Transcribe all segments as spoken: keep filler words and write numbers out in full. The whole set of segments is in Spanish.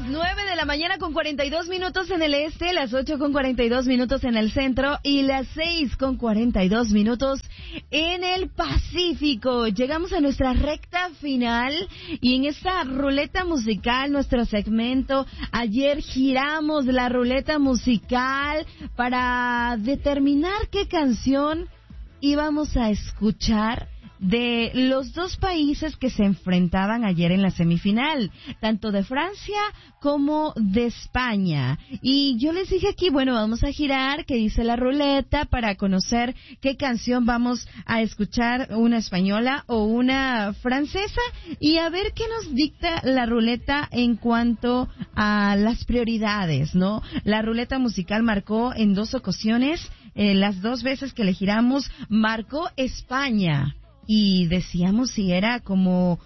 nueve de la mañana con cuarenta y dos minutos en el este, las ocho con cuarenta y dos minutos en el centro y las seis con cuarenta y dos minutos en el Pacífico. Llegamos a nuestra recta final y en esta ruleta musical, nuestro segmento, ayer giramos la ruleta musical para determinar qué canción íbamos a escuchar de los dos países que se enfrentaban ayer en la semifinal, tanto de Francia como de España. Y yo les dije aquí, bueno, vamos a girar, que dice la ruleta, para conocer qué canción vamos a escuchar, una española o una francesa, y a ver qué nos dicta la ruleta en cuanto a las prioridades, ¿no? La ruleta musical marcó en dos ocasiones, eh, las dos veces que le giramos, marcó España. Y decíamos si era como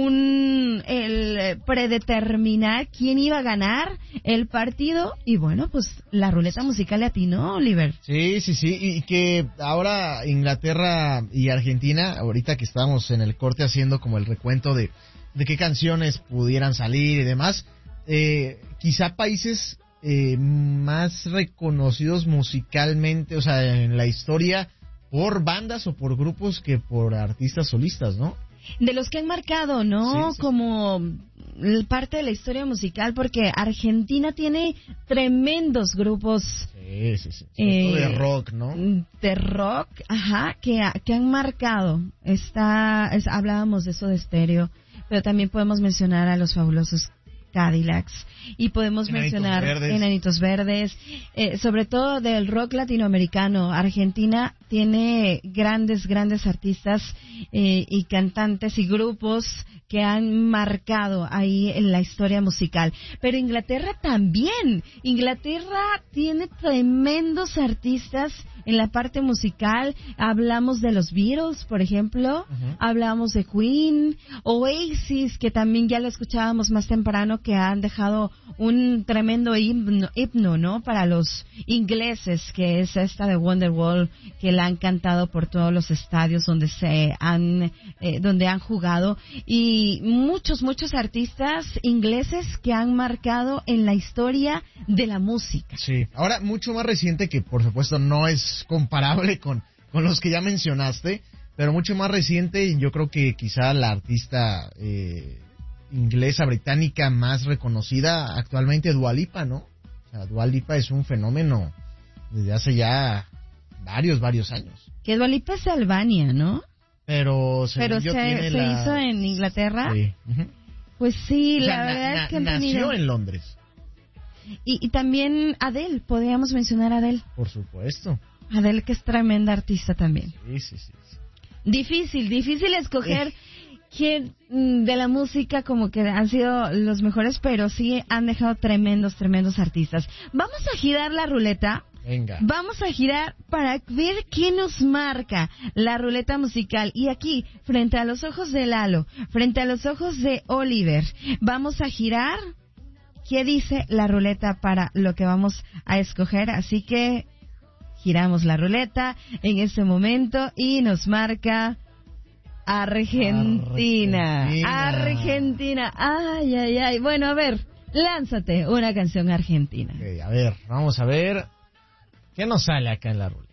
un el predeterminar quién iba a ganar el partido, y bueno, pues la ruleta musical le atinó, Oliver. Sí, sí, sí, y que ahora Inglaterra y Argentina, ahorita que estamos en el corte haciendo como el recuento de, de qué canciones pudieran salir y demás, eh, quizá países eh, más reconocidos musicalmente, o sea, en la historia, por bandas o por grupos que por artistas solistas, ¿no? De los que han marcado, ¿no? Sí, sí, como sí. parte de la historia musical, porque Argentina tiene tremendos grupos. Sí, sí, sí. Eh, de rock, ¿no? De rock, ajá, que, que han marcado. Está, es, hablábamos de eso de Stereo, pero también podemos mencionar a los fabulosos Cadillacs, y podemos Enanitos mencionar Verdes. Enanitos Verdes, eh, sobre todo del rock latinoamericano. Argentina tiene grandes, grandes artistas eh, y cantantes y grupos que han marcado ahí en la historia musical. Pero Inglaterra también. Inglaterra tiene tremendos artistas en la parte musical. Hablamos de los Beatles, por ejemplo. Uh-huh. Hablamos de Queen, Oasis, que también ya lo escuchábamos más temprano, que han dejado un tremendo himno, himno, ¿no? Para los ingleses, que es esta de Wonderwall, que la han cantado por todos los estadios donde se han, eh, donde han jugado. Y muchos, muchos artistas ingleses que han marcado en la historia de la música. Sí, ahora mucho más reciente, que por supuesto no es comparable con, con los que ya mencionaste, pero mucho más reciente, yo creo que quizá la artista eh, inglesa, británica más reconocida actualmente, Dua Lipa, ¿no? O sea, Dua Lipa es un fenómeno desde hace ya varios, varios años. Que Dua Lipa es de Albania, ¿no? Pero, Pero se, se la... hizo en Inglaterra. Sí. Uh-huh. Pues sí, o sea, la verdad na, es que nació tenido... en Londres. Y, y también Adele, podríamos mencionar a Adele. Por supuesto. Adele, que es tremenda artista también. Sí, sí, sí. sí. Difícil, difícil escoger eh. quién de la música como que han sido los mejores, pero sí han dejado tremendos, tremendos artistas. Vamos a girar la ruleta. Venga. Vamos a girar para ver qué nos marca la ruleta musical. Y aquí, frente a los ojos de Lalo, frente a los ojos de Oliver, vamos a girar qué dice la ruleta para lo que vamos a escoger. Así que giramos la ruleta en este momento y nos marca Argentina. Argentina. Argentina. Ay, ay, ay. Bueno, a ver, lánzate una canción argentina. Okay, a ver, vamos a ver. ¿Qué nos sale acá en la ruleta?